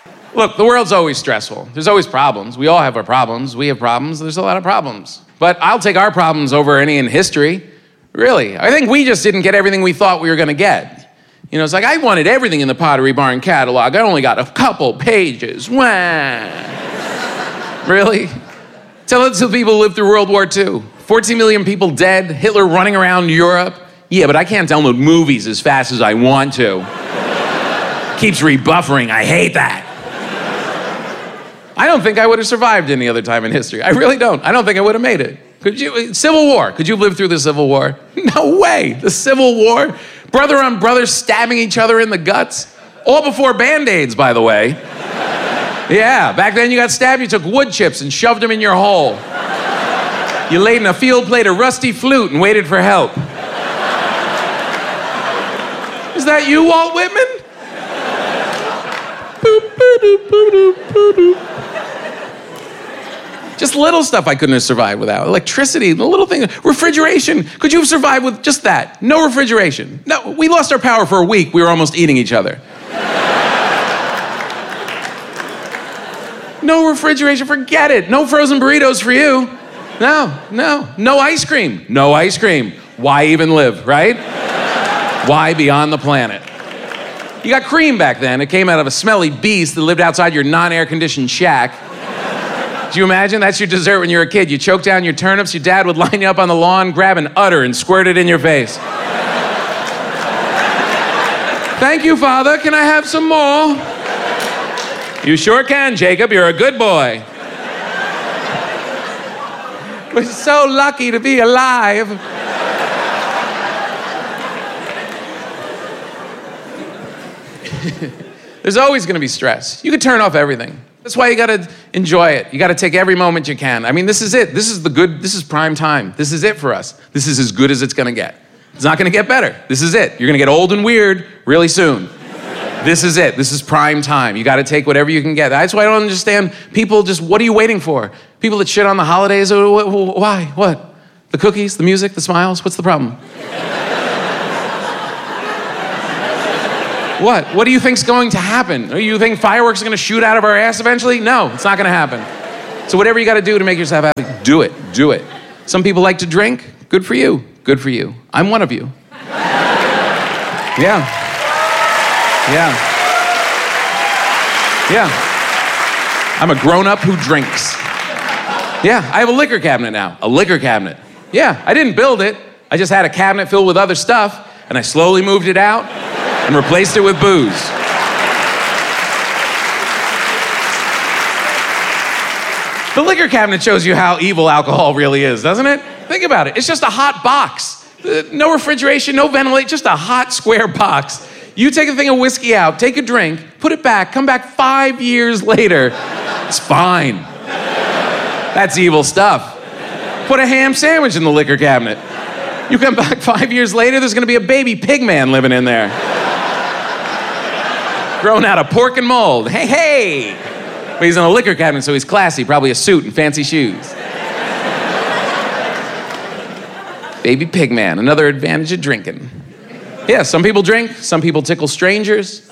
Look, the world's always stressful. There's always problems. We all have our problems. We have problems. There's a lot of problems. But I'll take our problems over any in history. Really. I think we just didn't get everything we thought we were going to get. You know, it's like I wanted everything in the Pottery Barn catalog. I only got a couple pages. Wah. Really? Tell it to the people who lived through World War II. 14 million people dead, Hitler running around Europe. Yeah, but I can't download movies as fast as I want to. Keeps rebuffering. I hate that. I don't think I would have survived any other time in history. I really don't. I don't think I would have made it. Could you? Civil War. Could you have lived through the Civil War? No way. The Civil War. Brother on brother stabbing each other in the guts. All before Band-Aids, by the way. Yeah, back then you got stabbed, you took wood chips and shoved them in your hole. You laid in a field, played a rusty flute, and waited for help. Is that you, Walt Whitman? Just little stuff I couldn't have survived without. Electricity, the little thing. Refrigeration. Could you have survived with just that? No refrigeration. No, we lost our power for a week. We were almost eating each other. No refrigeration, forget it. No frozen burritos for you. No ice cream. No ice cream. Why even live, right? Why be on the planet? You got cream back then. It came out of a smelly beast that lived outside your non-air-conditioned shack. Do you imagine? That's your dessert when you were a kid. You choke down your turnips, your dad would line you up on the lawn, grab an udder, and squirt it in your face. Thank you, Father. Can I have some more? You sure can, Jacob. You're a good boy. We're so lucky to be alive. There's always going to be stress. You can turn off everything. That's why you got to enjoy it. You got to take every moment you can. I mean, this is it. This is prime time. This is it for us. This is as good as it's going to get. It's not going to get better. This is it. You're going to get old and weird really soon. This is it. This is prime time. You got to take whatever you can get. That's why I don't understand people just, what are you waiting for? People that shit on the holidays, why? What? The cookies, the music, the smiles? What's the problem? What do you think's going to happen? Do you think fireworks are going to shoot out of our ass eventually? No, it's not going to happen. So whatever you got to do to make yourself happy, do it. Do it. Some people like to drink. Good for you. Good for you. I'm one of you. Yeah. I'm a grown-up who drinks. Yeah, I have a liquor cabinet now. A liquor cabinet. Yeah, I didn't build it. I just had a cabinet filled with other stuff, and I slowly moved it out and replaced it with booze. The liquor cabinet shows you how evil alcohol really is, doesn't it? Think about it. It's just a hot box. No refrigeration, no ventilation, just a hot square box. You take a thing of whiskey out, take a drink, put it back, come back 5 years later. It's fine. That's evil stuff. Put a ham sandwich in the liquor cabinet. You come back 5 years later, there's gonna be a baby pig man living in there. Grown out of pork and mold. Hey! But he's in a liquor cabinet, so he's classy, probably a suit and fancy shoes. Baby pig man, another advantage of drinking. Yeah, some people drink, some people tickle strangers.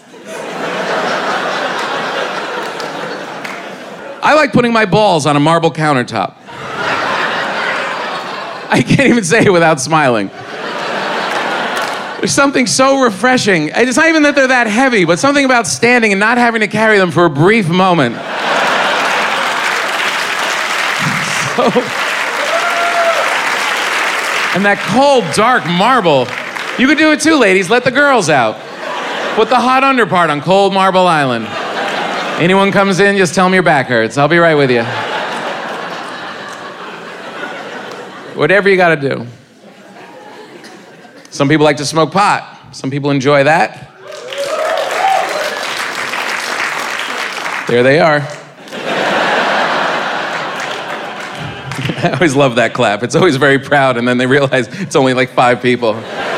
I like putting my balls on a marble countertop. I can't even say it without smiling. There's something so refreshing. It's not even that they're that heavy, but something about standing and not having to carry them for a brief moment. And that cold, dark marble. You could do it too, ladies. Let the girls out. Put the hot under part on cold Marble Island. Anyone comes in, just tell them your back hurts. I'll be right with you. Whatever you gotta do. Some people like to smoke pot. Some people enjoy that. There they are. I always love that clap. It's always very proud, and then they realize it's only like 5 people.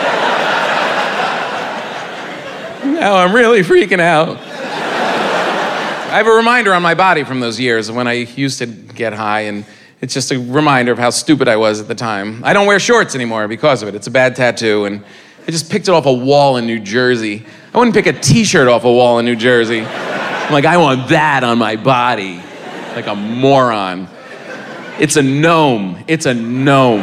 Now I'm really freaking out. I have a reminder on my body from those years when I used to get high, and it's just a reminder of how stupid I was at the time. I don't wear shorts anymore because of it. It's a bad tattoo, and I just picked it off a wall in New Jersey. I wouldn't pick a t-shirt off a wall in New Jersey. I'm like, I want that on my body. Like a moron. It's a gnome. It's a gnome.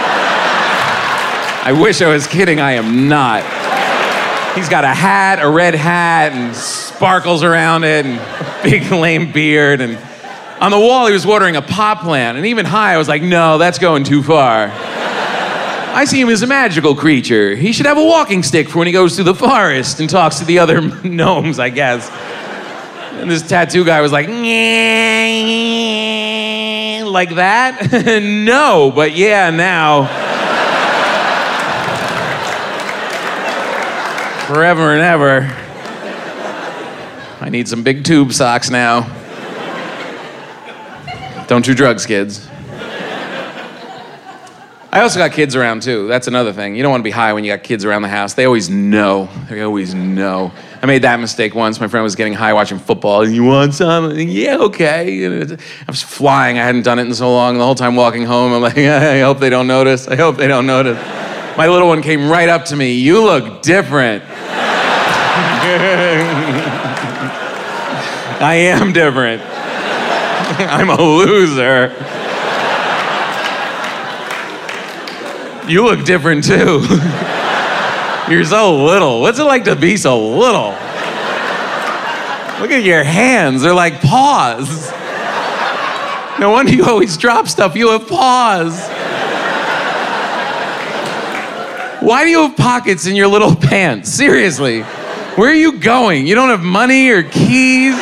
I wish I was kidding. I am not. He's got a hat, a red hat, and sparkles around it, and a big lame beard. And on the wall, he was watering a pot plant. And even high, I was like, no, that's going too far. I see him as a magical creature. He should have a walking stick for when he goes through the forest and talks to the other gnomes, I guess. And this tattoo guy was like, like that? No, but yeah, now. Forever and ever. I need some big tube socks now. Don't do drugs, kids. I also got kids around, too. That's another thing. You don't want to be high when you got kids around the house. They always know. They always know. I made that mistake once. My friend was getting high watching football. You want some? I'm like, yeah, okay. I was flying. I hadn't done it in so long. The whole time walking home, I'm like, I hope they don't notice. I hope they don't notice. My little one came right up to me. You look different. I am different. I'm a loser. You look different too. You're so little. What's it like to be so little? Look at your hands. They're like paws. No wonder you always drop stuff. You have paws. Why do you have pockets in your little pants? Seriously. Where are you going? You don't have money or keys?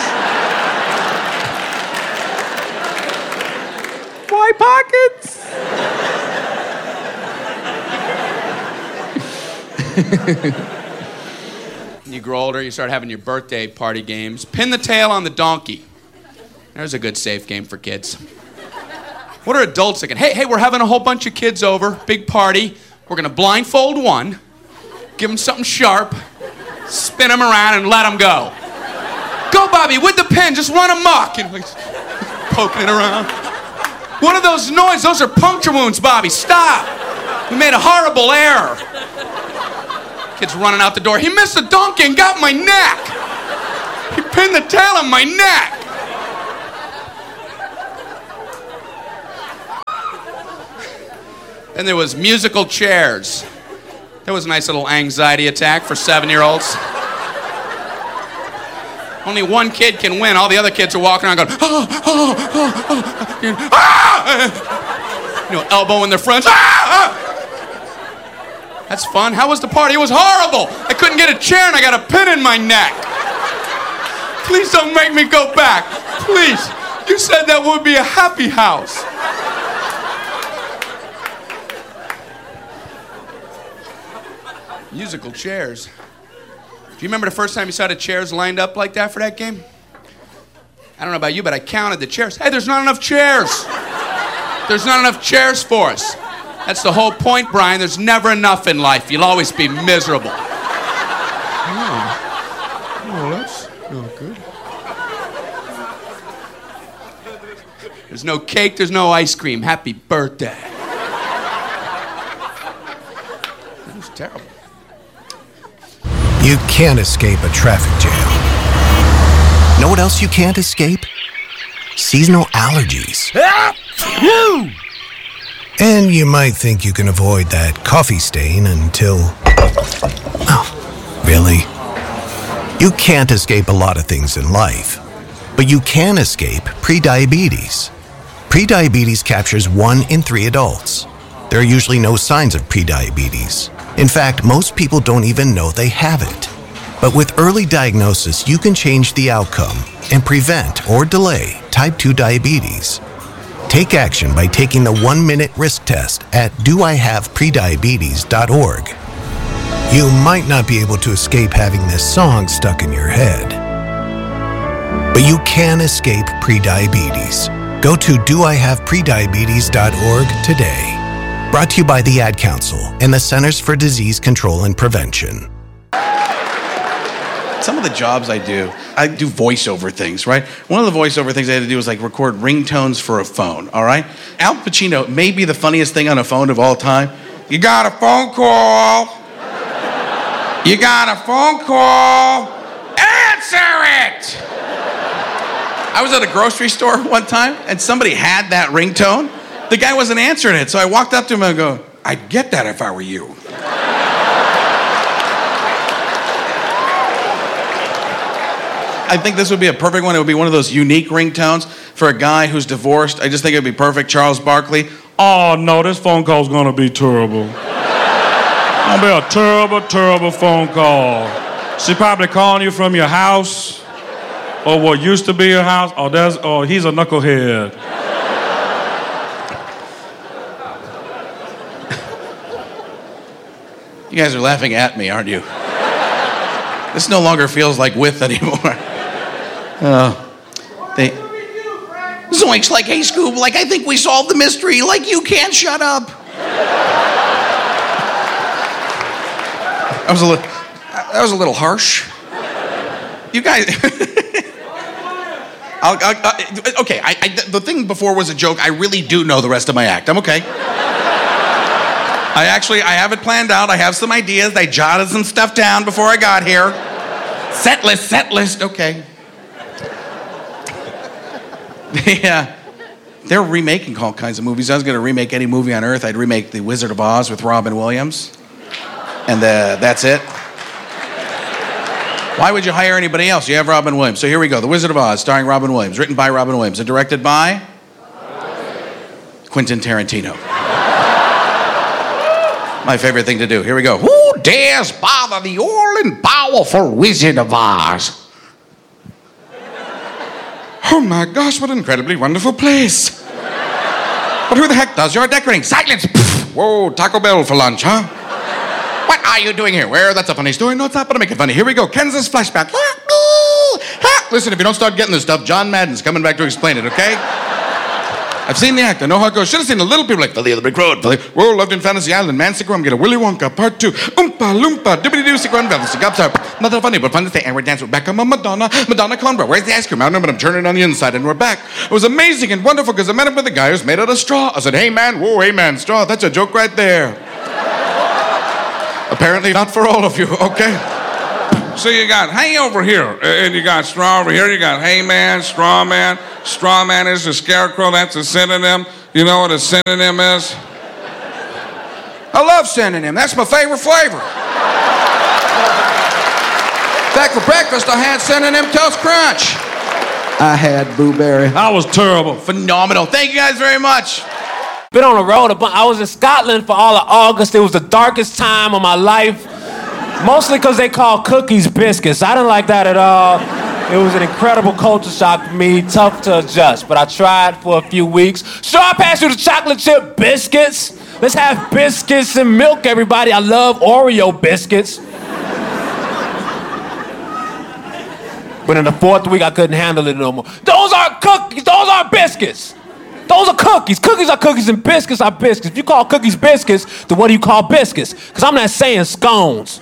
Why pockets? You grow older, you start having your birthday party games. Pin the tail on the donkey. There's a good safe game for kids. What are adults thinking? Hey, we're having a whole bunch of kids over, big party. We're gonna blindfold one, give him something sharp, spin him around and let him go. Go, Bobby, with the pen, just run amok. And like, poking it around. What are those noises? Those are puncture wounds, Bobby. Stop. We made a horrible error. Kid's running out the door. He missed the donkey and got my neck. He pinned the tail on my neck. Then there was musical chairs. That was a nice little anxiety attack for 7-year-olds. Only one kid can win. All the other kids are walking around going, you know, elbowing their friends. That's fun. How was the party? It was horrible. I couldn't get a chair and I got a pin in my neck. Please don't make me go back. Please. You said that would be a happy house. Musical chairs. Do you remember the first time you saw the chairs lined up like that for that game? I don't know about you, but I counted the chairs. Hey, there's not enough chairs. There's not enough chairs for us. That's the whole point, Brian. There's never enough in life. You'll always be miserable. Oh, that's not good. There's no cake, there's no ice cream. Happy birthday. That was terrible. You can't escape a traffic jam. Know what else you can't escape? Seasonal allergies. And you might think you can avoid that coffee stain until... Oh, really? You can't escape a lot of things in life, but you can escape prediabetes. Prediabetes captures 1 in 3 adults. There are usually no signs of prediabetes. In fact, most people don't even know they have it. But with early diagnosis, you can change the outcome and prevent or delay type 2 diabetes. Take action by taking the 1-minute risk test at doihaveprediabetes.org. You might not be able to escape having this song stuck in your head, but you can escape prediabetes. Go to doihaveprediabetes.org today. Brought to you by the Ad Council and the Centers for Disease Control and Prevention. Some of the jobs I do voiceover things, right? One of the voiceover things I had to do was like record ringtones for a phone, all right? Al Pacino may be the funniest thing on a phone of all time. You got a phone call. You got a phone call. Answer it! I was at a grocery store one time, and somebody had that ringtone. The guy wasn't answering it, so I walked up to him and go, "I'd get that if I were you." I think this would be a perfect one. It would be one of those unique ringtones for a guy who's divorced. I just think it would be perfect. Charles Barkley. Oh, no, this phone call's gonna be terrible. Gonna be a terrible, terrible phone call. She probably calling you from your house, or what used to be your house, or he's a knucklehead. You guys are laughing at me, aren't you? This no longer feels like With anymore. Zoinks, like, hey, Scoob, like, I think we solved the mystery. Like, you can't shut up. That was a little harsh. You guys... okay, the thing before was a joke. I really do know the rest of my act. I'm okay. I have it planned out. I have some ideas. I jotted some stuff down before I got here. Set list, okay. Yeah. They're remaking all kinds of movies. I was going to remake any movie on Earth. I'd remake The Wizard of Oz with Robin Williams. And that's it. Why would you hire anybody else? You have Robin Williams. So here we go. The Wizard of Oz, starring Robin Williams. Written by Robin Williams and directed by Quentin Tarantino. My favorite thing to do. Here we go. Who dares bother the all and powerful Wizard of Oz? Oh my gosh, what an incredibly wonderful place. But who the heck does your decorating? Silence! Whoa, Taco Bell for lunch, huh? What are you doing here? Where? That's a funny story. No, it's not, but I make it funny. Here we go. Kansas flashback. Listen, if you don't start getting this stuff, John Madden's coming back to explain it, okay? I've seen the act. I know how it goes. Should have seen the little people like Philly of the Brick Road. Whoa, loved in Fantasy Island. Man, sick get a Willy Wonka. Part 2. Oompa Loompa. Dibbity-doo, sick run. Not that funny, but fun to say. And we're dancing with Becca, Madonna cornbread. Where's the ice cream? I don't know, but I'm turning on the inside, and we're back. It was amazing and wonderful because I met up with a guy who's made out of straw. I said, hey, man. Whoa, hey, man. Straw. That's a joke right there. Apparently not for all of you, okay? So you got hay over here, and you got straw over here. You got hay man, straw man. Straw man is a scarecrow. That's a synonym. You know what a synonym is? I love synonym. That's my favorite flavor. In fact, for breakfast, I had Synonym Toast Crunch. I had blueberry. I was terrible. Phenomenal. Thank you guys very much. Been on the road a bunch. I was in Scotland for all of August. It was the darkest time of my life. Mostly because they call cookies biscuits. I didn't like that at all. It was an incredible culture shock for me, tough to adjust. But I tried for a few weeks. Sure, I passed you the chocolate chip biscuits. Let's have biscuits and milk, everybody. I love Oreo biscuits. But in the fourth week, I couldn't handle it no more. Those aren't cookies. Those aren't biscuits. Those are cookies. Cookies are cookies and biscuits are biscuits. If you call cookies biscuits, then what do you call biscuits? Because I'm not saying scones.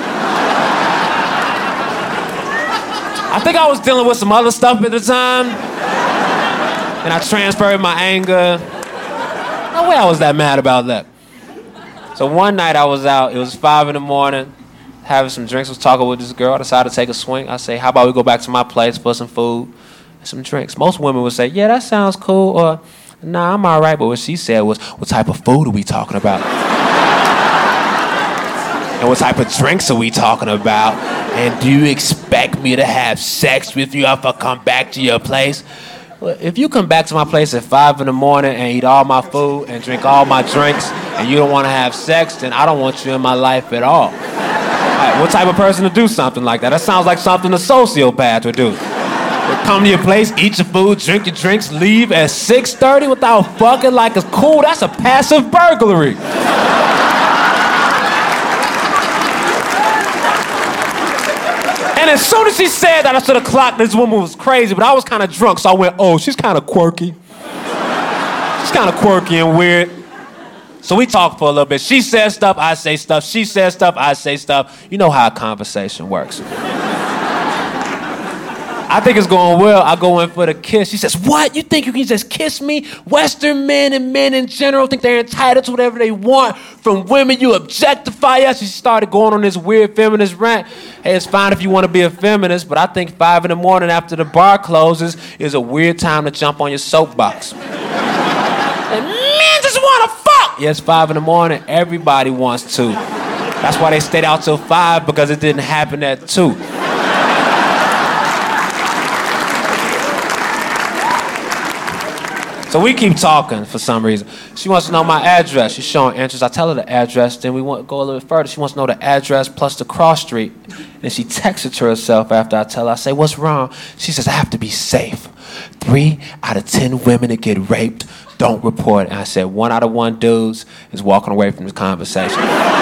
I think I was dealing with some other stuff at the time. And I transferred my anger. No way I was that mad about that. So one night I was out. It was 5 a.m, having some drinks. Was talking with this girl. I decided to take a swing. I say, how about we go back to my place for some food and some drinks? Most women would say, yeah, that sounds cool. Or, nah, I'm all right. But what she said was, what type of food are we talking about? And what type of drinks are we talking about? And do you expect me to have sex with you if I come back to your place? Well, if you come back to my place at 5 a.m. and eat all my food and drink all my drinks and you don't want to have sex, then I don't want you in my life at all. Right, what type of person to do something like that? That sounds like something a sociopath would do. Come to your place, eat your food, drink your drinks, leave at 6:30 without fucking like it's cool. That's a passive burglary. And as soon as she said that, I should have clocked this woman was crazy, but I was kind of drunk, so I went, oh, she's kind of quirky. She's kind of quirky and weird. So we talked for a little bit. She says stuff, I say stuff. She says stuff, I say stuff. You know how a conversation works. I think it's going well. I go in for the kiss. She says, what? You think you can just kiss me? Western men and men in general think they're entitled to whatever they want from women. You objectify us. She started going on this weird feminist rant. Hey, it's fine if you want to be a feminist, but I think 5 a.m. after the bar closes is a weird time to jump on your soapbox. And men just want to fuck. Yeah, it's 5 a.m. Everybody wants to. That's why they stayed out till 5, because it didn't happen at 2. So we keep talking for some reason. She wants to know my address. She's showing interest. I tell her the address. Then we want to go a little bit further. She wants to know the address plus the cross street. And she texts it to herself after I tell her. I say, what's wrong? She says, I have to be safe. 3 out of 10 women that get raped don't report. And I said, 1 out of 1 dudes is walking away from this conversation.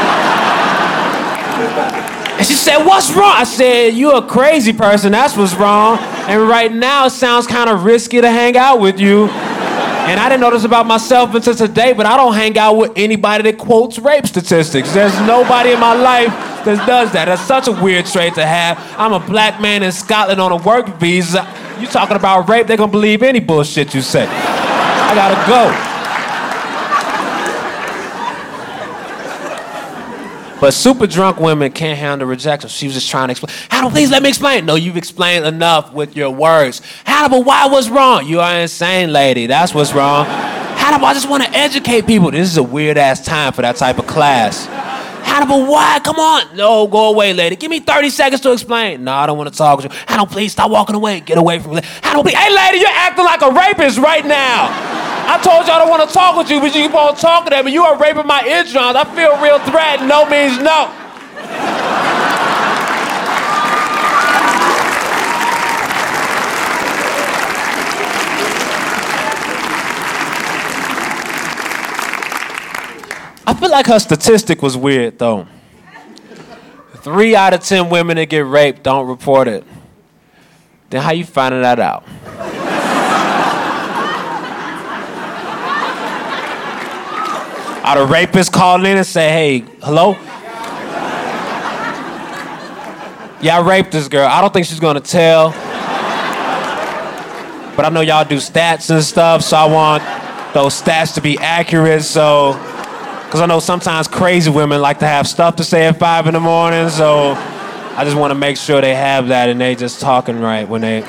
And she said, what's wrong? I said, you're a crazy person. That's what's wrong. And right now, it sounds kind of risky to hang out with you. And I didn't know this about myself until today, but I don't hang out with anybody that quotes rape statistics. There's nobody in my life that does that. That's such a weird trait to have. I'm a black man in Scotland on a work visa. You talking about rape, they're gonna believe any bullshit you say. I gotta go. But super drunk women can't handle rejection. She was just trying to explain. Hannibal, please let me explain. No, you've explained enough with your words. Hannibal, why? What's wrong? You are insane, lady. That's what's wrong. Hannibal, I just want to educate people. This is a weird-ass time for that type of class. Hannibal, why? Come on. No, go away, lady. Give me 30 seconds to explain. No, I don't want to talk with you. Hannibal, please stop walking away. Get away from me. Hannibal, please. Hey, lady, you're acting like a rapist right now. I told you I don't want to talk with you, but you keep on talking at me. You are raping my eardrums. I feel real threatened. No means no. I feel like her statistic was weird, though. 3 out of 10 women that get raped don't report it. Then how you finding that out? Are the rapists calling in and say, hey, hello? Yeah, I raped this girl. I don't think she's gonna tell. But I know y'all do stats and stuff, so I want those stats to be accurate, so... Because I know sometimes crazy women like to have stuff to say at 5 a.m, so I just want to make sure they have that and they just talking right when they...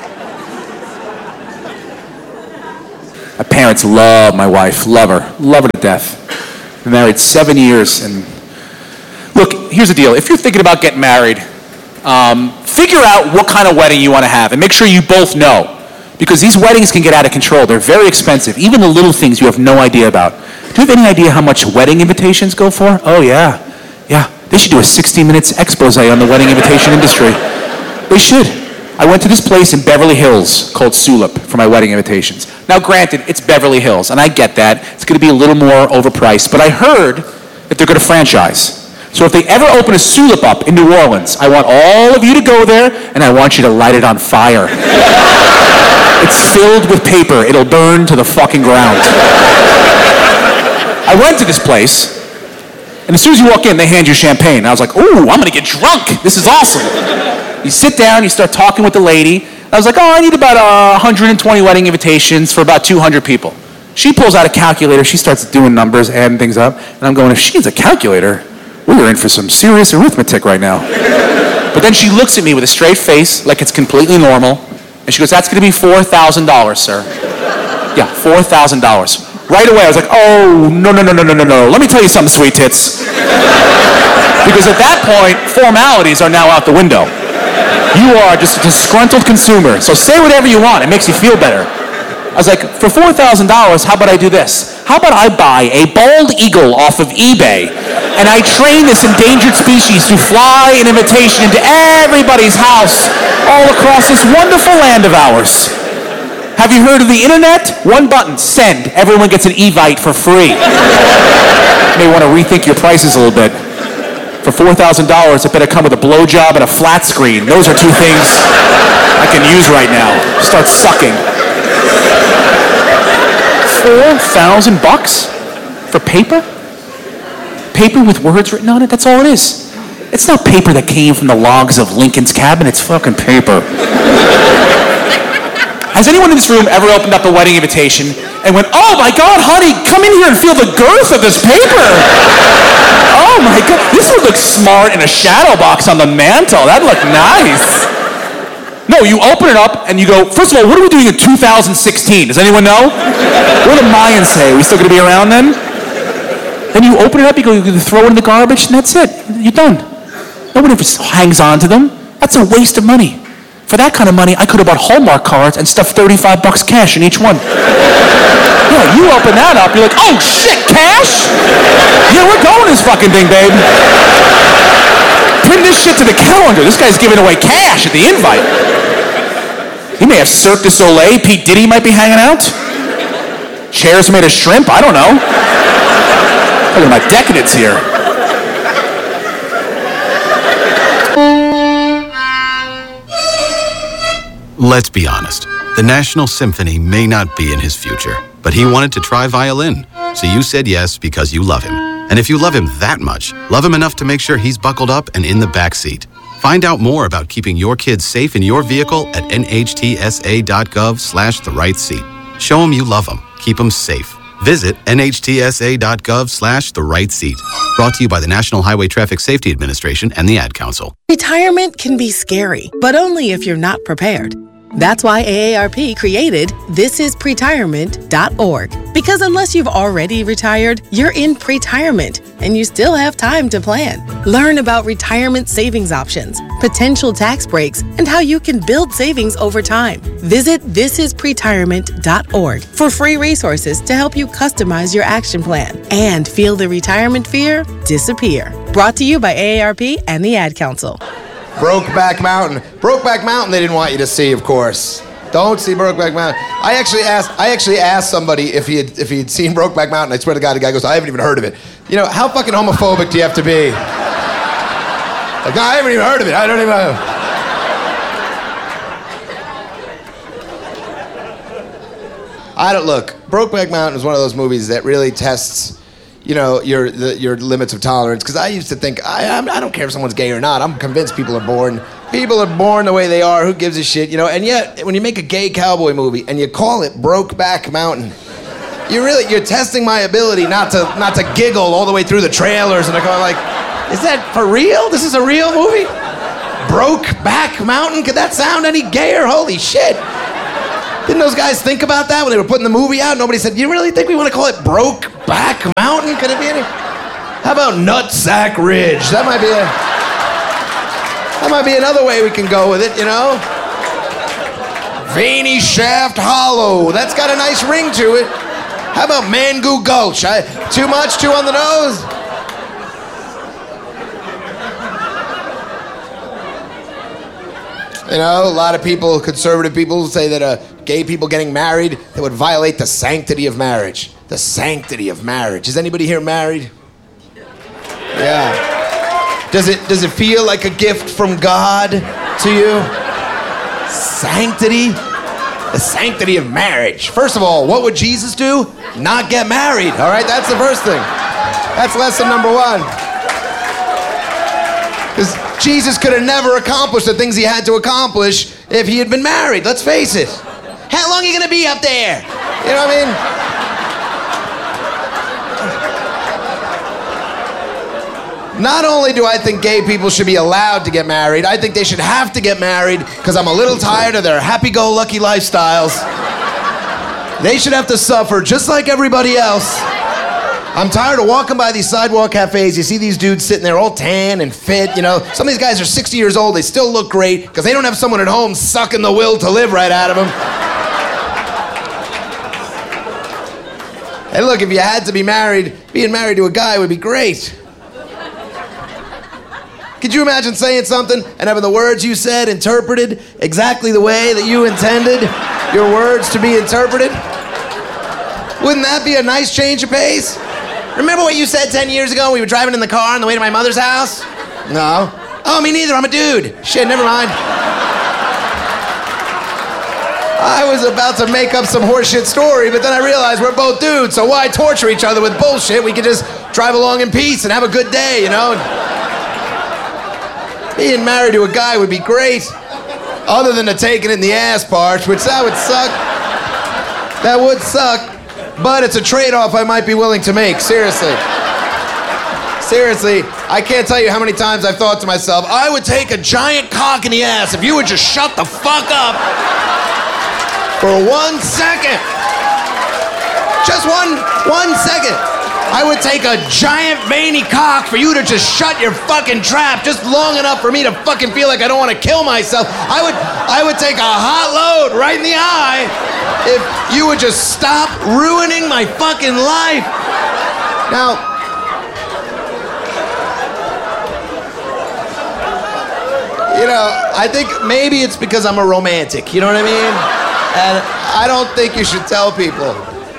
My parents love my wife, love her to death. Been married 7 years, and look, here's the deal. If you're thinking about getting married, figure out what kind of wedding you want to have, and make sure you both know, because these weddings can get out of control. They're very expensive, even the little things you have no idea about. Do you have any idea how much wedding invitations go for? Oh yeah, they should do a 60 minutes expose on the wedding invitation industry. They should. I went to this place in Beverly Hills called Sulip for my wedding invitations. Now granted, it's Beverly Hills, and I get that. It's gonna be a little more overpriced, but I heard that they're gonna franchise. So if they ever open a Sulip up in New Orleans, I want all of you to go there, and I want you to light it on fire. It's filled with paper. It'll burn to the fucking ground. I went to this place, and as soon as you walk in, they hand you champagne. And I was like, ooh, I'm gonna get drunk. This is awesome. You sit down, you start talking with the lady. I was like, oh, I need about 120 wedding invitations for about 200 people. She pulls out a calculator, she starts doing numbers, adding things up, and I'm going, if she needs a calculator, we're in for some serious arithmetic right now. But then she looks at me with a straight face, like it's completely normal, and she goes, that's gonna be $4,000, sir. Yeah, $4,000. Right away, I was like, oh, no. Let me tell you something, sweet tits. Because at that point, formalities are now out the window. You are just a disgruntled consumer, so say whatever you want. It makes you feel better. I was like, for $4,000, how about I do this? How about I buy a bald eagle off of eBay, and I train this endangered species to fly an invitation into everybody's house all across this wonderful land of ours? Have you heard of the internet? One button, send. Everyone gets an Evite for free. You may want to rethink your prices a little bit. For $4,000, it better come with a blowjob and a flat screen. Those are 2 things I can use right now. Start sucking. $4,000 for paper? Paper with words written on it? That's all it is. It's not paper that came from the logs of Lincoln's cabin. It's fucking paper. Has anyone in this room ever opened up a wedding invitation and went, oh my God, honey, come in here and feel the girth of this paper. Oh my God, this would look smart in a shadow box on the mantle. That'd look nice. No, you open it up and you go, first of all, what are we doing in 2016? Does anyone know? What do the Mayans say? Are we still gonna be around then? Then you open it up, you throw it in the garbage, and that's it. You're done. Nobody hangs on to them. That's a waste of money. For that kind of money, I could have bought Hallmark cards and stuffed $35 cash in each one. Yeah, you open that up, you're like, oh shit, cash? Yeah, we're going this fucking thing, babe. Pin this shit to the calendar. This guy's giving away cash at the invite. He may have Cirque du Soleil. Pete Diddy might be hanging out. Chairs made of shrimp. I don't know. Look at my decadence here. Let's be honest. The National Symphony may not be in his future, but he wanted to try violin. So you said yes because you love him. And if you love him that much, love him enough to make sure he's buckled up and in the back seat. Find out more about keeping your kids safe in your vehicle at nhtsa.gov/the-right-seat. Show them you love them. Keep them safe. Visit nhtsa.gov/the-right-seat. Brought to you by the National Highway Traffic Safety Administration and the Ad Council. Retirement can be scary, but only if you're not prepared. That's why AARP created thisispretirement.org. Because unless you've already retired, you're in pretirement, and you still have time to plan. Learn about retirement savings options, potential tax breaks, and how you can build savings over time. Visit thisispretirement.org for free resources to help you customize your action plan and feel the retirement fear disappear. Brought to you by AARP and the Ad Council. Brokeback Mountain. Brokeback Mountain they didn't want you to see, of course. Don't see Brokeback Mountain. I actually asked somebody if he had seen Brokeback Mountain. I swear to God, the guy goes, I haven't even heard of it. You know, how fucking homophobic do you have to be? Like, no, I haven't even heard of it. I don't even know. Look, Brokeback Mountain is one of those movies that really tests, you know, your limits of tolerance. Because I used to think, I don't care if someone's gay or not. I'm convinced people are born the way they are. Who gives a shit, you know? And yet, when you make a gay cowboy movie and you call it Brokeback Mountain, you're testing my ability not to giggle all the way through the trailers. And I go like, is that for real? This is a real movie? Brokeback Mountain? Could that sound any gayer? Holy shit. Didn't those guys think about that when they were putting the movie out? Nobody said, you really think we want to call it Brokeback Mountain? Could it be any? How about Nutsack Ridge? That might be another way we can go with it, you know? Veiny Shaft Hollow. That's got a nice ring to it. How about Mangoo Gulch? Too much? Too on the nose? You know, a lot of people, conservative people, say that gay people getting married, that would violate the sanctity of marriage. The sanctity of marriage. Is anybody here married? Yeah. Does it feel like a gift from God to you? Sanctity? The sanctity of marriage. First of all, what would Jesus do? Not get married, all right? That's the first thing. That's lesson number one. Because Jesus could have never accomplished the things he had to accomplish if he had been married. Let's face it. How long are you gonna be up there? You know what I mean? Not only do I think gay people should be allowed to get married, I think they should have to get married because I'm a little tired of their happy-go-lucky lifestyles. They should have to suffer just like everybody else. I'm tired of walking by these sidewalk cafes. You see these dudes sitting there all tan and fit, you know. Some of these guys are 60 years old. They still look great because they don't have someone at home sucking the will to live right out of them. And look, if you had to be married, being married to a guy would be great. Could you imagine saying something and having the words you said interpreted exactly the way that you intended your words to be interpreted? Wouldn't that be a nice change of pace? Remember what you said 10 years ago when we were driving in the car on the way to my mother's house? No. Oh, me neither, I'm a dude. Shit, never mind. I was about to make up some horseshit story, but then I realized we're both dudes, so why torture each other with bullshit? We could just drive along in peace and have a good day, you know? Being married to a guy would be great. Other than the taking in the ass part, which that would suck. That would suck. But it's a trade-off I might be willing to make, seriously. Seriously, I can't tell you how many times I've thought to myself, I would take a giant cock in the ass if you would just shut the fuck up for 1 second. Just one second. I would take a giant veiny cock for you to just shut your fucking trap just long enough for me to fucking feel like I don't want to kill myself. I would take a hot load right in the eye if you would just stop ruining my fucking life. Now, you know, I think maybe it's because I'm a romantic, you know what I mean? And I don't think you should tell people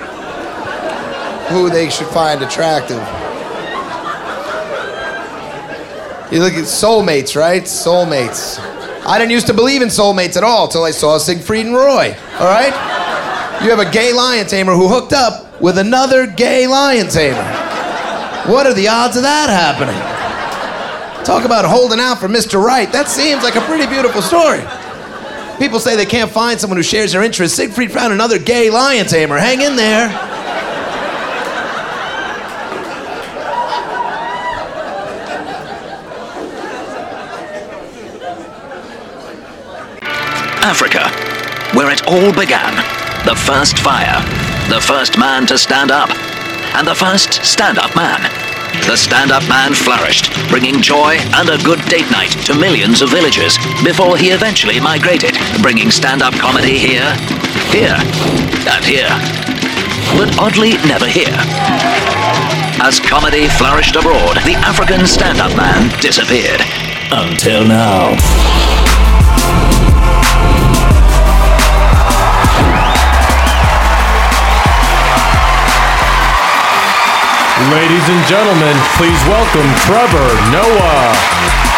who they should find attractive. You look at soulmates, right? Soulmates. I didn't used to believe in soulmates at all till I saw Siegfried and Roy, all right? You have a gay lion tamer who hooked up with another gay lion tamer. What are the odds of that happening? Talk about holding out for Mr. Right. That seems like a pretty beautiful story. People say they can't find someone who shares their interests. Siegfried found another gay lion tamer. Hang in there. Africa, where it all began. The first fire, the first man to stand up, and the first stand-up man. The stand-up man flourished, bringing joy and a good date night to millions of villagers before he eventually migrated, bringing stand-up comedy here, and here. But oddly, never here. As comedy flourished abroad, the African stand-up man disappeared. Until now. Ladies and gentlemen, please welcome Trevor Noah.